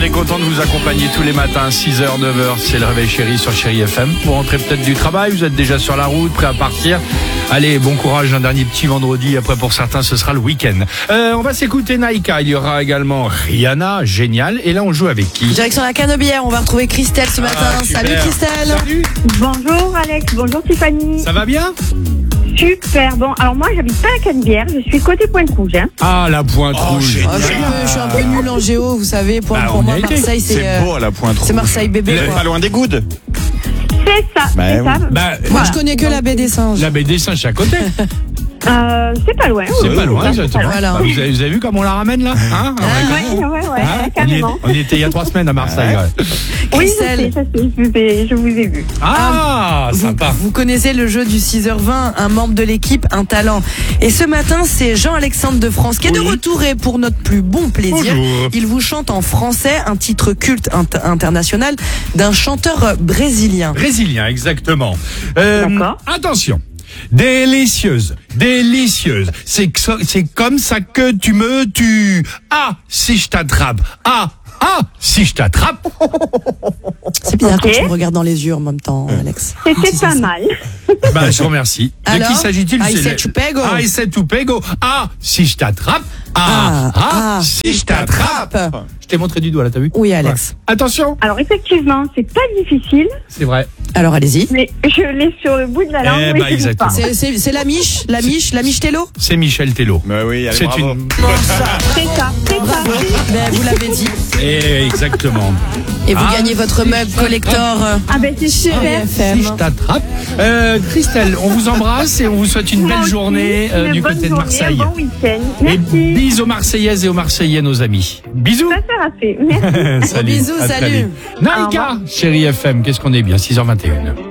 très content de vous accompagner tous les matins, 6h, 9h, c'est le réveil chéri sur Chéri FM. Vous rentrez peut-être du travail, vous êtes déjà sur la route, prêt à partir. Allez, bon courage, un dernier petit vendredi, après pour certains ce sera le week-end. On va s'écouter Naïka, il y aura également Rihanna, génial, et là on joue avec qui? Direction la Canebière, on va retrouver Christelle ce matin. Super. Salut Christelle. Salut. Bonjour Alex, bonjour Tiffany. Ça va bien? Super, bon, alors moi j'habite pas à Canebière, je suis côté Pointe-Rouge. Ah, la Pointe Rouge. Oh, je suis un peu nul en géo, vous savez. Pour on moi, y a été. Marseille, C'est beau à la Pointe Rouge. c'est Marseille bébé. Pas loin des Goudes. C'est ça, Bah, c'est ça. Bah, Moi, je connais que la baie des singes. la baie des Singes, c'est à côté. C'est pas loin. C'est pas loin, ça, exactement. Voilà. Bah, vous avez vu comment on la ramène là, hein? Ouais, carrément. On y était il y a 3 semaines à Marseille. Ouais. Oui, Christelle. je vous ai vu. Ah, sympa. Vous connaissez le jeu du 6h20, un membre de l'équipe, un talent. Et ce matin, c'est Jean-Alexandre de France qui est de retour et pour notre plus bon plaisir. Bonjour. Il vous chante en français un titre culte international d'un chanteur brésilien. Brésilien, exactement. D'accord. Attention. Délicieuse, délicieuse. C'est comme ça que tu me tues. Ah, si je t'attrape. Ah, si je t'attrape. C'est bizarre Ok. quand tu me regardes dans les yeux en même temps, Alex. C'était pas mal. Bah, je vous remercie. Alors, de qui s'agit-il? I C'est said to pego. I said to pego. Ah, si je t'attrape. Si je t'attrape. Je t'ai montré du doigt là, t'as vu? Oui, Alex. Ouais. Attention. Alors effectivement, c'est pas difficile, C'est vrai. Alors allez-y. mais je l'ai sur le bout de la langue. Eh mais bah, je sais pas. exactement. C'est la miche Tello. C'est Michel Tello. Mais oui, allez, C'est bravo. une. C'est ça. Ben, vous l'avez dit. Exactement. Et vous Ah, gagnez votre mug collector. Ah ben c'est super. FM. Si je t'attrape. Christelle, on vous embrasse et on vous souhaite une Moi belle aussi, journée une du bonne côté de journée, Marseille. Un bon week-end. Et Merci. bisous aux Marseillaises et aux Marseillais, nos amis. Bisous. Ça sera fait. Merci. Salut. Bisous, À très salut. vite. Naïka, Chéri FM, qu'est-ce qu'on est bien, 6h21.